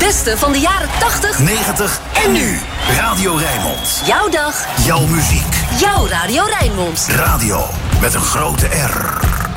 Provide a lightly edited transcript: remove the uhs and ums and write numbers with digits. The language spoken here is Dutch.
beste van de jaren 80, 90 en nu. Radio Rijnmond. Jouw dag, Jouw muziek. jouw Radio Rijnmond. Radio met een grote R.